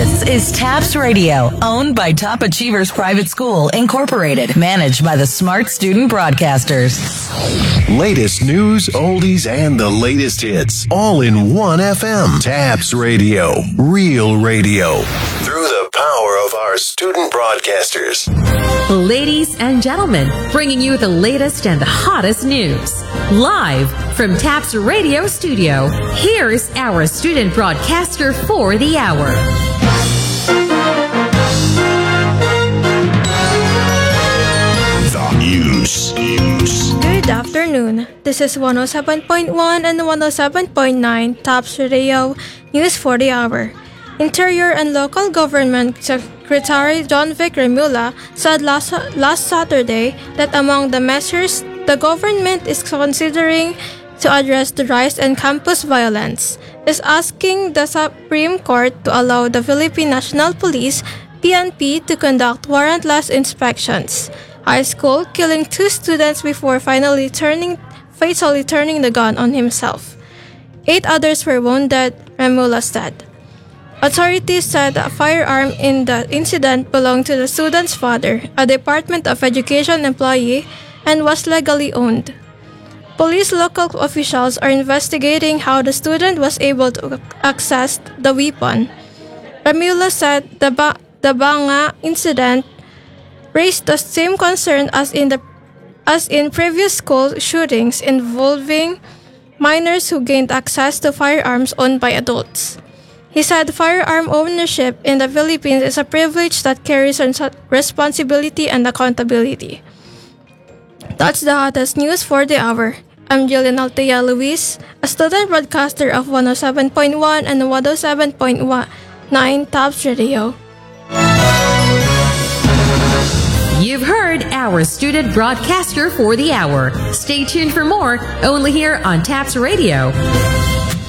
This is TAPS Radio, owned by Top Achievers Private School, Incorporated, managed by the Smart Student Broadcasters. Latest news, oldies, and the latest hits, all in one FM. TAPS Radio, real radio, through the power of our student broadcasters. Ladies and gentlemen, bringing you the latest and the hottest news. Live from TAPS Radio Studio, here's our student broadcaster for the hour. The news. Good afternoon. This is 107.1 and 107.9 TAPS Radio News for the hour. Interior and Local Government Secretary John Vic Remulla said last Saturday that among the measures the government is considering to address the rise in campus violence is asking the Supreme Court to allow the Philippine National Police PNP to conduct warrantless inspections. High school, killing 2 students before fatally turning the gun on himself. 8 others were wounded, Remulla said. Authorities said a firearm in the incident belonged to the student's father, a Department of Education employee, and was legally owned. Police local officials are investigating how the student was able to access the weapon. Remulla said the Banga incident raised the same concern as in previous school shootings involving minors who gained access to firearms owned by adults. He said firearm ownership in the Philippines is a privilege that carries responsibility and accountability. That's the hottest news for the hour. I'm Jillian Altea Luis, a student broadcaster of 107.1 and 107.9 TAPS Radio. You've heard our student broadcaster for the hour. Stay tuned for more, only here on TAPS Radio.